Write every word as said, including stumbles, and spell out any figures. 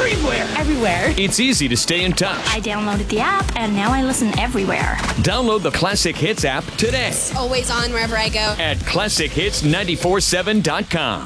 Everywhere. Everywhere. It's easy to stay in touch. I downloaded the app, and now I listen everywhere. Download the Classic Hits app today Always on wherever I go. at classic hits nine four seven dot com.